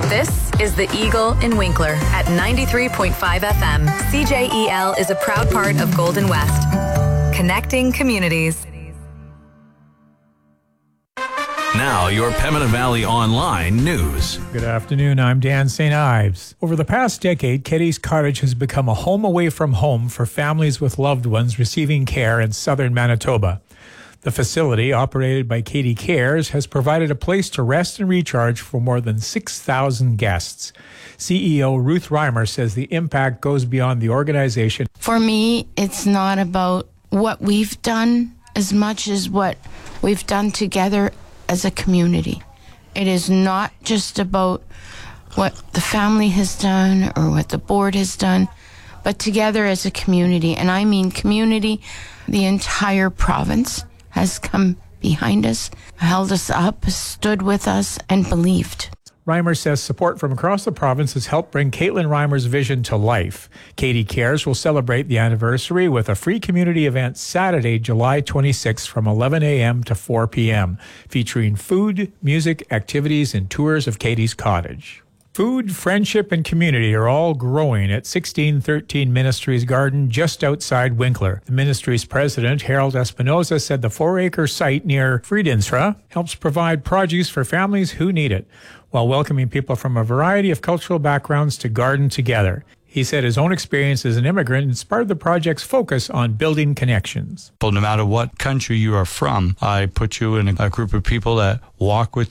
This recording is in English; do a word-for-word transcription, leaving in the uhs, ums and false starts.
This is the Eagle in Winkler at ninety-three point five F M. C J E L is a proud part of Golden West, connecting communities. Now, your Pembina Valley Online news. Good afternoon, I'm Dan Saint Ives. Over the past decade, Ketty's Cottage has become a home away from home for families with loved ones receiving care in southern Manitoba. The facility, operated by Katie Cares, has provided a place to rest and recharge for more than six thousand guests. C E O Ruth Reimer says the impact goes beyond the organization. For me, it's not about what we've done as much as what we've done together as a community. It is not just about what the family has done or what the board has done, but together as a community. And I mean community, the entire province has come behind us, held us up, stood with us, and believed. Reimer says support from across the province has helped bring Caitlin Reimer's vision to life. Katie Cares will celebrate the anniversary with a free community event Saturday, July twenty-sixth from eleven a.m. to four p.m., featuring food, music, activities, and tours of Katie's Cottage. Food, friendship, and community are all growing at sixteen thirteen Ministries Garden just outside Winkler. The ministry's president, Harold Espinoza, said the four-acre site near Friedensra helps provide produce for families who need it, while welcoming people from a variety of cultural backgrounds to garden together. He said his own experience as an immigrant inspired the project's focus on building connections. Well, no matter what country you are from, I put you in a, a group of people that walk with